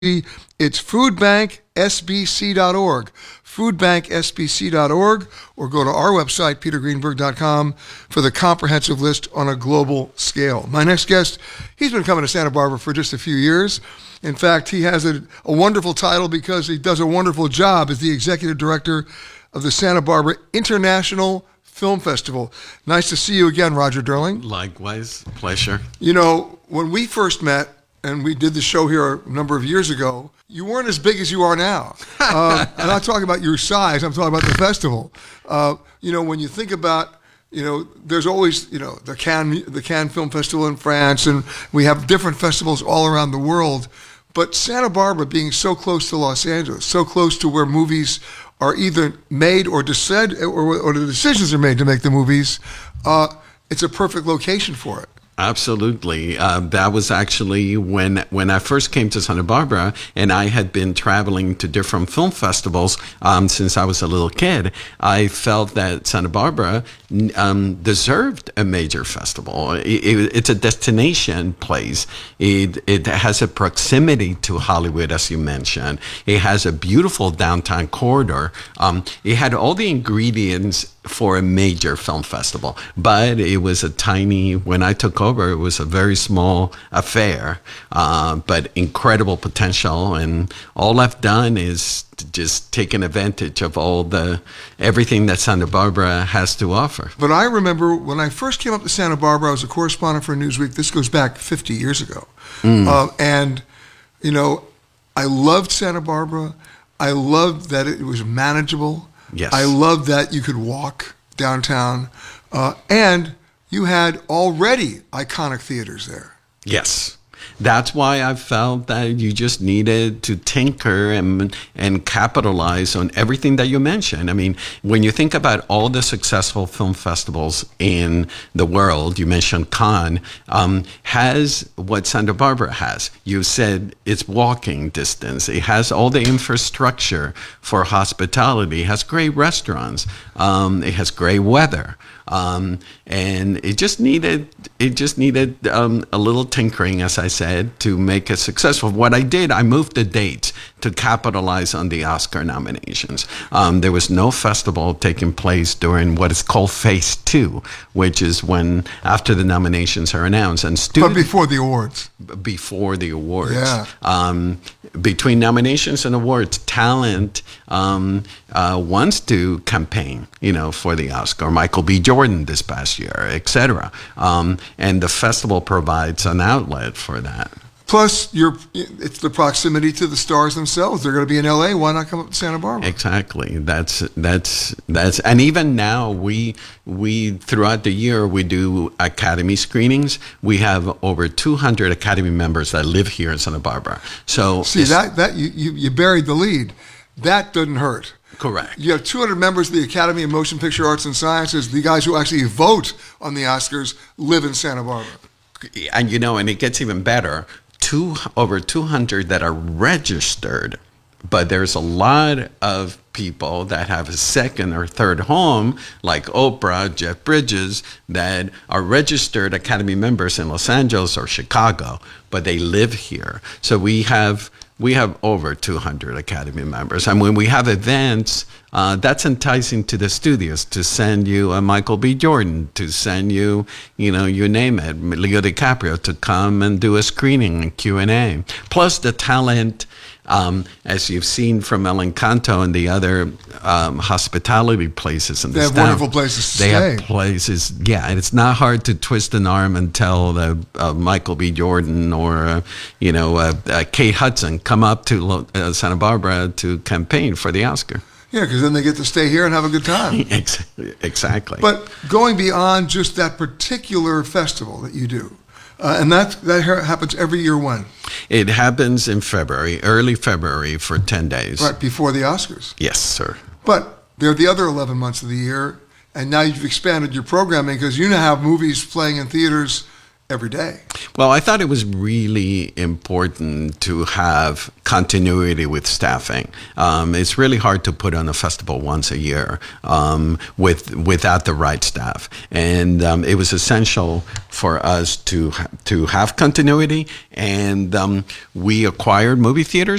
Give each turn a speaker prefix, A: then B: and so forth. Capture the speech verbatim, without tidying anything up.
A: It's food bank s b c dot org, food bank s b c dot org, or go to our website, peter greenberg dot com, for the comprehensive list on a global scale. My next guest, he's been coming to Santa Barbara for just a few years. In fact, he has a, a wonderful title because he does a wonderful job as the executive director of the Santa Barbara International Film Festival. Nice to see you again, Roger Durling.
B: Likewise, pleasure.
A: You know, when we first met, and we did the show here a number of years ago, you weren't as big as you are now. Uh, I'm not talking about your size, I'm talking about the festival. Uh, you know, when you think about, you know, there's always, you know, the Cannes, the Cannes Film Festival in France, and we have different festivals all around the world. But Santa Barbara being so close to Los Angeles, so close to where movies are either made or, decide, or, or the decisions are made to make the movies, uh, it's a perfect location for it.
B: Absolutely. Uh, that was actually when when I first came to Santa Barbara, and I had been traveling to different film festivals um, since I was a little kid. I felt that Santa Barbara um, deserved a major festival. It, it, it's a destination place. It, it has a proximity to Hollywood, as you mentioned. It has a beautiful downtown corridor. Um, it had all the ingredients for a major film festival, but it was a tiny, when I took over, it was a very small affair, uh, but incredible potential. And all I've done is just taken advantage of all the, everything that Santa Barbara has to offer.
A: But I remember when I first came up to Santa Barbara, I was a correspondent for Newsweek. This goes back fifty years ago. Mm. Uh, and, you know, I loved Santa Barbara. I loved that it was manageable.
B: Yes.
A: I loved that you could walk downtown, uh, and you had already iconic theaters there.
B: Yes. That's why I felt that you just needed to tinker and and capitalize on everything that you mentioned. I mean, when you think about all the successful film festivals in the world, you mentioned Cannes, um, has what Santa Barbara has. You said it's walking distance. It has all the infrastructure for hospitality. It has great restaurants. Um, it has great weather. Um, and it just needed it just needed um, a little tinkering, as I said, to make it successful. What I did, I moved the dates to capitalize on the Oscar nominations. Um, there was no festival taking place during what is called Phase Two, which is when after the nominations are announced and students,
A: but before the awards.
B: Before the awards,
A: yeah.
B: Um, between nominations and awards, talent um, uh, wants to campaign, you know, for the Oscar. Michael B. Jordan this past year, et cetera. Um, and the festival provides an outlet for that.
A: Plus, you're, it's the proximity to the stars themselves. They're going to be in L A. Why not come up to Santa Barbara?
B: Exactly. That's that's that's. And even now, we we throughout the year we do Academy screenings. We have over two hundred Academy members that live here in Santa Barbara. So
A: see that that you, you you buried the lead. That doesn't hurt.
B: Correct.
A: You have two hundred members of the Academy of Motion Picture Arts and Sciences. The guys who actually vote on the Oscars live in Santa Barbara.
B: And you know, and it gets even better. Two, over two hundred that are registered, but there's a lot of people that have a second or third home, like Oprah, Jeff Bridges, that are registered Academy members in Los Angeles or Chicago, but they live here. So we have we have over two hundred Academy members. And when we have events, uh, that's enticing to the studios to send you a Michael B. Jordan, to send you, you know, you name it, Leo DiCaprio, to come and do a screening and Q and A. Plus the talent, um, as you've seen from El Encanto and the other um, hospitality places in
A: they
B: this
A: have
B: town.
A: wonderful places to
B: They
A: stay.
B: have places, yeah, and it's not hard to twist an arm and tell the, uh, Michael B. Jordan or, uh, you know, uh, uh, Kate Hudson, come up to uh, Santa Barbara to campaign for the Oscar.
A: Yeah, because then they get to stay here and have a good time.
B: Exactly.
A: But going beyond just that particular festival that you do, uh, and that that happens every year when?
B: It happens in February, early February, for ten days.
A: Right, before the Oscars.
B: Yes, sir.
A: But there are the other eleven months of the year, and now you've expanded your programming because you now have movies playing in theaters every day.
B: Well, I thought it was really important to have continuity with staffing. Um, it's really hard to put on a festival once a year um, with without the right staff, and um, it was essential for us to to have continuity. And um, we acquired movie theaters.